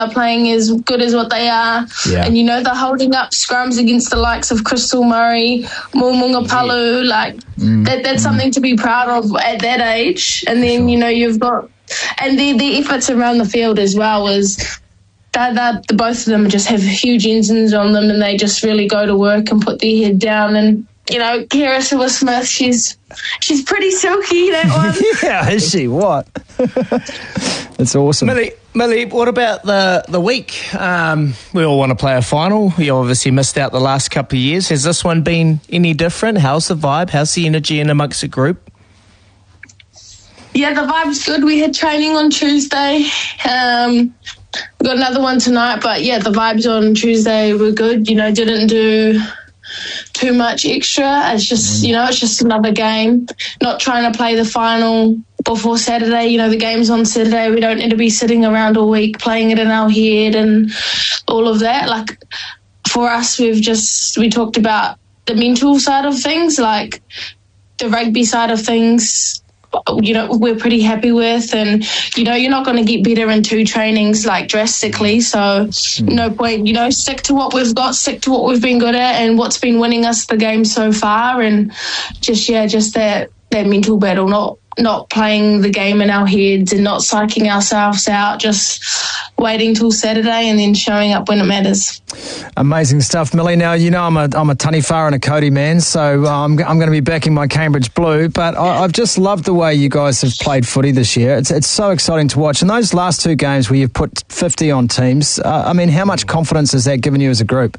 playing as good as what they are. Yeah. And, they're holding up scrums against the likes of Crystal Murray, Mo'unga Palu. That's something to be proud of at that age. And then, you've got... And the efforts around the field as well is... both of them just have huge engines on them, and they just really go to work and put their head down. And, Kira Smith, she's pretty silky, that one. Yeah, is she? What? That's awesome. Millie, what about the week? We all want to play a final. You obviously missed out the last couple of years. Has this one been any different? How's the vibe? How's the energy in amongst the group? Yeah, the vibe's good. We had training on Tuesday. We got another one tonight, but yeah, the vibes on Tuesday were good. Didn't do too much extra. It's just, it's just another game. Not trying to play the final before Saturday. The game's on Saturday. We don't need to be sitting around all week playing it in our head and all of that. Like, for us, we talked about the mental side of things, like the rugby side of things. We're pretty happy with, and you're not going to get better in 2 trainings drastically, so no point. Stick to what we've got, stick to what we've been good at and what's been winning us the game so far, and just that mental battle, not playing the game in our heads and not psyching ourselves out, just waiting till Saturday and then showing up when it matters. Amazing stuff, Millie. Now, I'm a Taniwha and a Cody man, so I'm going to be backing my Cambridge Blue, but I've just loved the way you guys have played footy this year. It's so exciting to watch. And those last 2 games where you've put 50 on teams, how much confidence has that given you as a group?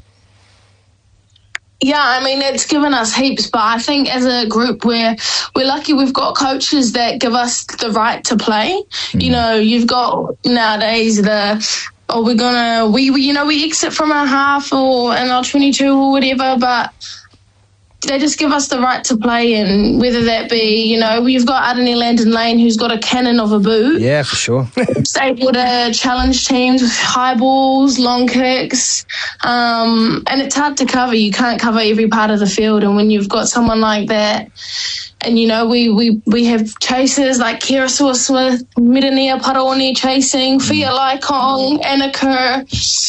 Yeah, it's given us heaps, but I think as a group we're lucky we've got coaches that give us the right to play. You've got nowadays we exit from our half or in our 22 or whatever, but they just give us the right to play, and whether that be, we've got Arangi Landon Lane who's got a cannon of a boot. Yeah, for sure. It's able to challenge teams with high balls, long kicks, and it's hard to cover. You can't cover every part of the field, and when you've got someone like that, and we have chasers like Kira Smith, Miranea Paraone chasing, Fia Laikong, Anna Kerr.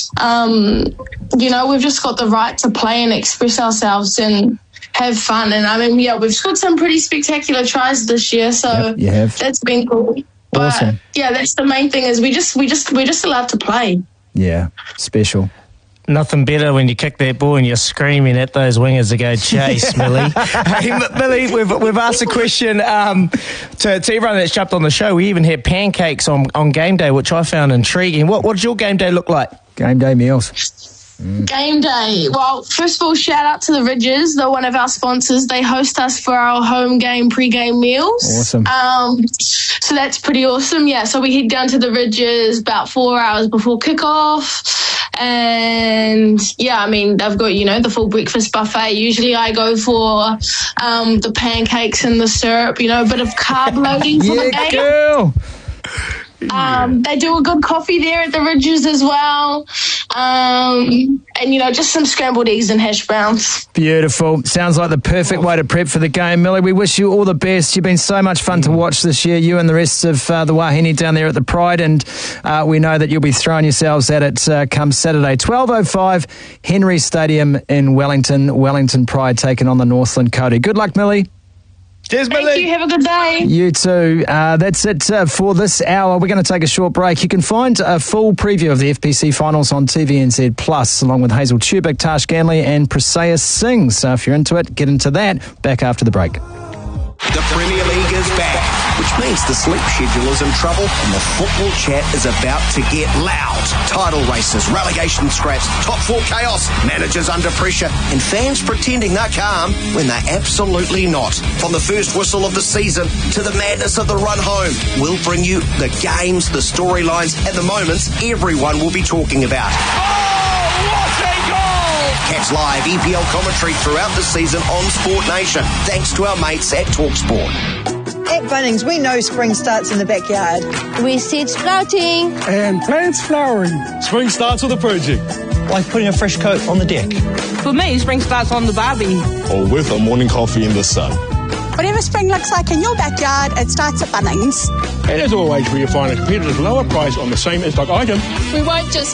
We've just got the right to play and express ourselves and have fun. And we've scored some pretty spectacular tries this year, so you have. That's been cool. Awesome. But yeah, that's the main thing is we're just allowed to play. Yeah, special. Nothing better when you kick that ball and you're screaming at those wingers to go chase, Millie. Hey, Millie, we've asked a question to everyone that's jumped on the show. We even had pancakes on game day, which I found intriguing. What did your game day look like? Game day meals. Game day. Well, first of all, shout out to the Ridges. They're one of our sponsors. They host us for our home game pre-game meals. Awesome. So that's pretty awesome. Yeah, so we head down to the Ridges about 4 hours before kickoff. And yeah, they've got, the full breakfast buffet. Usually I go for the pancakes and the syrup, a bit of carb loading for the game. Girl. They do a good coffee there at the Ridges as well. And, just some scrambled eggs and hash browns. Beautiful. Sounds like the perfect way to prep for the game. Millie, we wish you all the best. You've been so much fun to watch this year, you and the rest of the Wahine down there at the Pride, and we know that you'll be throwing yourselves at it come Saturday. 12:05, Henry Stadium in Wellington. Wellington Pride taking on the Northland Cody. Good luck, Millie. Cheers, Millie. Thank you. Have a good day. You too. That's it for this hour. We're going to take a short break. You can find a full preview of the FPC finals on TVNZ Plus, along with Hazel Tubic, Tash Ganley and Praseya Singh. So if you're into it, get into that. Back after the break. The Premier League is back, which means the sleep schedule is in trouble and the football chat is about to get loud. Title races, relegation scraps, top 4 chaos, managers under pressure, and fans pretending they're calm when they're absolutely not. From the first whistle of the season to the madness of the run home, we'll bring you the games, the storylines, and the moments everyone will be talking about. Oh, what a goal! Catch live EPL commentary throughout the season on Sport Nation, thanks to our mates at TalkSport. At Bunnings, we know spring starts in the backyard. We seed sprouting. And plants flowering. Spring starts with a project. Like putting a fresh coat on the deck. For me, spring starts on the barbie. Or with a morning coffee in the sun. Whatever spring looks like in your backyard, it starts at Bunnings. And as always, where you find a competitive lower price on the same in-stock item. We won't just